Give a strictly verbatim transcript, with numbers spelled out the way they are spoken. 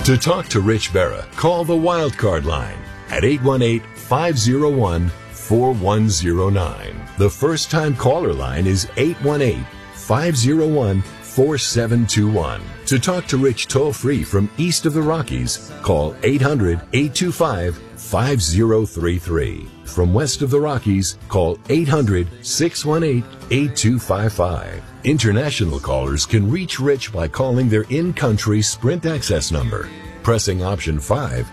To talk to Rich Berra, call the Wildcard line at eight one eight, five oh one, four one oh nine. The first-time caller line is eight one eight, five oh one, four seven two one. To talk to Rich toll-free from east of the Rockies, call eight hundred, eight two five, five oh three three. From west of the Rockies, call eight hundred, six one eight, eight two five five. International callers can reach Rich by calling their in-country Sprint access number. Pressing option five